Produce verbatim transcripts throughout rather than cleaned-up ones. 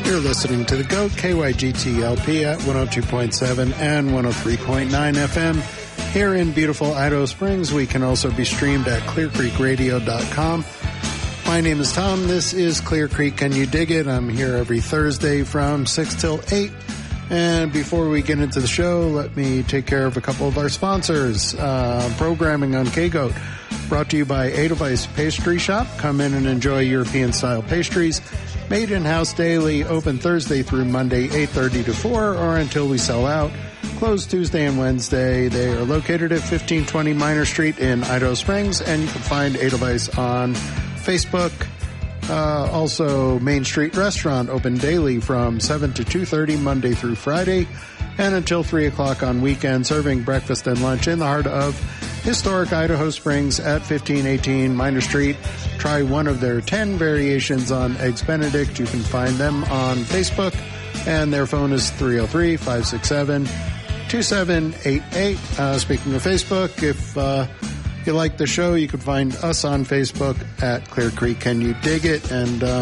You're listening to The GOAT, K Y G T L P at one oh two point seven and one oh three point nine F M. Here in beautiful Idaho Springs, we can also be streamed at clear creek radio dot com. My name is Tom. This is Clear Creek. Can you dig it? I'm here every Thursday from six till eight. And before we get into the show, let me take care of a couple of our sponsors. Uh, programming on K-Goat, brought to you by Edelweiss Pastry Shop. Come in and enjoy European-style pastries. Made in-house daily, open Thursday through Monday, eight thirty to four, or until we sell out. Closed Tuesday and Wednesday. They are located at fifteen twenty Minor Street in Idaho Springs, and you can find Edelweiss on Facebook. Uh, also, Main Street Restaurant, open daily from seven to two thirty Monday through Friday, and until three o'clock on weekends, serving breakfast and lunch in the heart of historic Idaho Springs at fifteen eighteen Minor Street. Try one of their ten variations on Eggs Benedict. You can find them on Facebook, and their phone is three oh three, five six seven, two seven eight eight. Uh, speaking of Facebook, if uh, you like the show, you can find us on Facebook at Clear Creek. Can you dig it? And uh,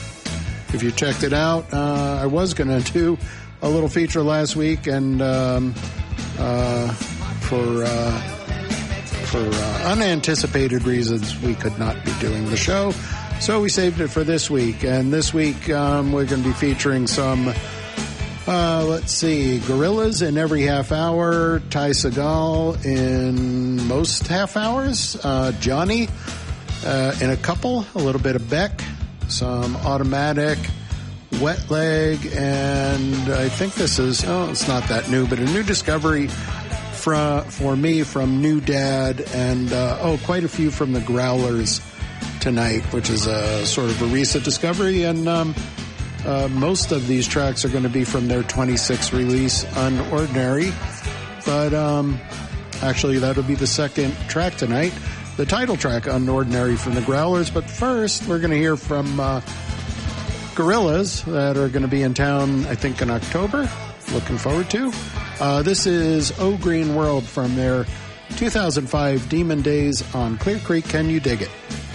if you checked it out, uh, I was going to do a little feature last week, and um, uh, for uh, for uh, unanticipated reasons, we could not be doing the show. So we saved it for this week. And this week, um, we're going to be featuring some, uh, let's see, Gorillaz in every half hour, Ty Segall in most half hours, uh, Johnny uh, in a couple, a little bit of Beck, some Automatic, Wet Leg, and I think this is, oh, it's not that new, but a new discovery for, for me from New Dad, and, uh, oh, quite a few from the Growlers tonight, which is a sort of a recent discovery, and um, uh, most of these tracks are going to be from their twenty-sixth release, Unordinary, but um, actually that'll be the second track tonight, the title track, Unordinary, from the Growlers. But first, we're going to hear from uh, Gorillaz that are going to be in town, I think, in October. Looking forward to. Uh, this is Oh Green World from their two thousand five Demon Days on Clear Creek. Can you dig it?